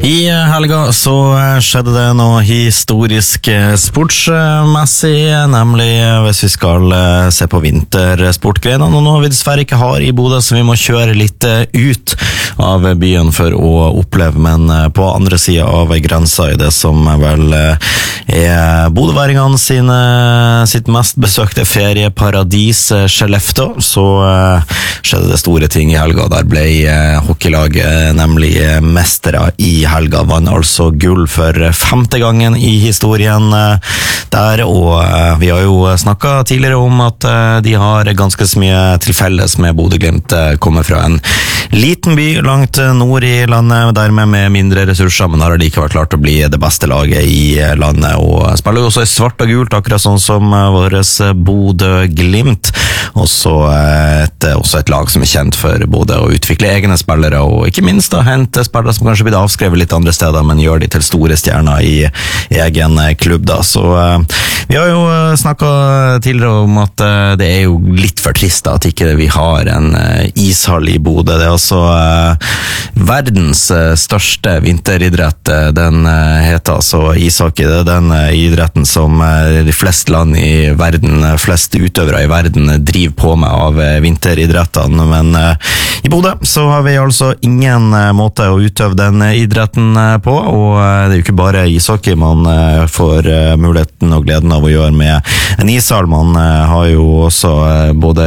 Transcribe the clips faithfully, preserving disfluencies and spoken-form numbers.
I helga så skjedde det noe historisk sportsmessig, nemlig hvis vi skal se på vintersportgrenene, og noe vi dessverre ikke har i Bodø, så vi må kjøre litt ut av byen for å oppleve, men på andre siden av grensa i det som vel er bodøværingene sine, sitt mest besøkte ferieparadis, Skellefteå, så skjedde det store ting i helga. Der ble hockeylaget nemlig mestere i helga, vann altså gull for femte gangen i historien der, og vi har jo snakket tidligere om at de har ganske så mye til felles med Bodø/Glimt, kommer fra en liten by langt nord i landet, dermed med mindre ressurser, men har likevel klart å bli det beste laget i landet, og spiller jo også i svart og gult, akkurat sånn som våres Bodø/Glimt, og så et, også et lag som er kjent for både å utvikle egne spillere, og ikke minst da hente spillere som kanskje blir avskrevet litt andre steder, men gjør de til store stjerner i egen klubb da. Så uh, vi har jo snakket tidligere om at uh, det er jo litt for trist da, at ikke vi har en uh, ishall i Bodø. Det er altså uh, verdens uh, største vinteridrett. Den uh, heter altså ishockey. Det er den uh, idretten som uh, de fleste land i verden, uh, flest utøvere i verden uh, driver på med av uh, vinteridrettene, men uh, i Bodø så har vi altså ingen uh, måte å utøve den uh, idretten på, og det er jo ikke bare ishockey man får muligheten og gleden av å gjøre med en ishall. Man har jo også både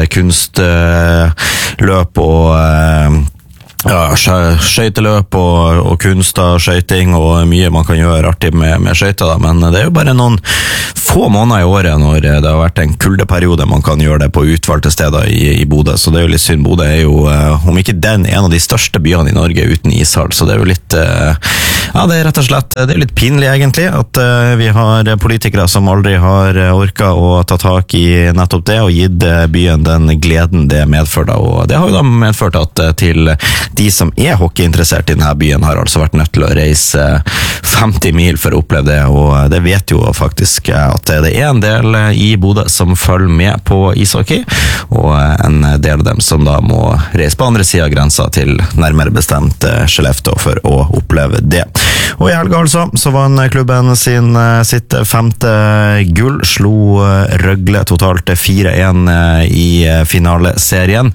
kunstløp og ja, skøyteløp og, og kunst av skøyting og mye man kan gjøre artig med, med skøyter da, men det er jo bare noen få måneder i året når det har vært en kuldeperiode man kan gjøre det på utvalgte steder i, i Bodø, så det er jo litt synd. Bodø er jo, om ikke den, en av de største byene i Norge uten ishall, så det er jo litt, ja, det er rett og slett, det er litt pinlig egentlig at vi har politikere som aldri har orket å ta tak i nettopp det, og gitt byen den gleden det medfører, og det har jo da medført at til de som er hockeyinteressert i denne byen har altså vært nødt til å reise femti mil for å oppleve det, og det vet jo faktisk at det er en del i Bodø som følger med på ishockey, og en del av dem som da må reise på andre siden av grensa til nærmere bestemt Skellefteå for å oppleve det. Og i helga altså, så vann klubben sin sitt femte gull, slo Røgle totalt fire en i finaleserien,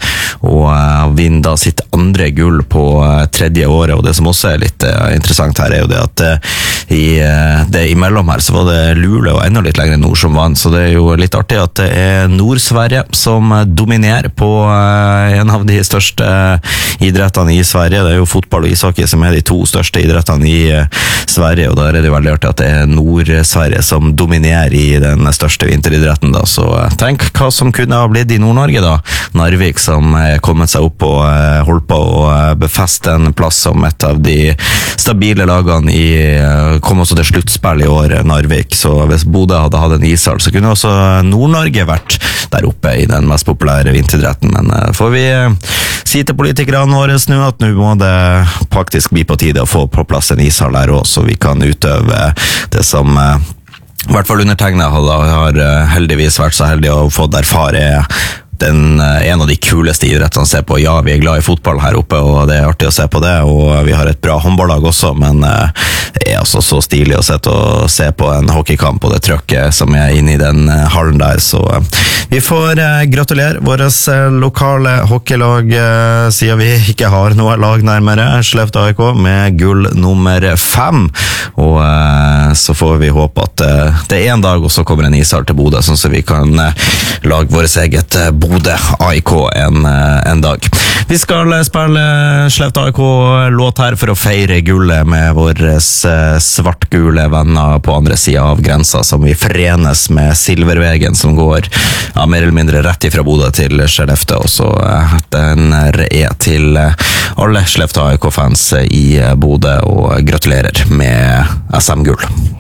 og vinner da sitt andre gull på tredje året, og det som også er litt interessant her er jo det at i det imellom her så var det Luleå og enda litt lenger nord som vann, så det er jo litt artig at det er Nord-Sverige som dominerer på en av de største idrettene i Sverige. Det er jo fotball og ishockey som er de to største idrettene i Sverige, og da er det jo veldig artig at det er Nord-Sverige som dominerer i den største vinteridretten da, så tenk hva som kunne ha blitt i Nord-Norge da. Narvik som er kommet seg opp og holdt på å befeste en plass som et av de stabile lagene i, kom også til sluttspill i år, Narvik, så hvis Bodø hadde hatt en ishall, så kunne også Nord-Norge vært der oppe i den mest populære vinteridretten, men får vi si til politikerne våre nå at nå må det faktisk bli på tide å få på plass en ishall der også, så vi kan utøve det som i hvert fall undertegnet har heldigvis vært så heldig å få erfare den, en av de kuleste idrettene å se på. Ja, vi er glad i fotball her oppe, og det er artig å se på det, og vi har et bra håndballag også, men det er altså så stilig å sette og se på en hockeykamp og det trøkket som er inne i den hallen der, så vi får gratulere våres lokale hockeylag, siden vi ikke har noe lag nærmere, Skellefteå A I K med gull nummer fem, og så får vi håpe at det er en dag også kommer en ishall til Bodø, sånn så vi kan lage våres eget Bodø A I K en, en dag. Vi skal spille Skellefteå A I K-låt her for å feire gullet med våre svartgule venner på andre siden av grensa, som vi forenes med Silvervegen som går ja, mer eller mindre rett ifra Bodø til Skellefteå, og så den er til alle Skellefteå A I K-fans i Bodø, og gratulerer med S M-gull.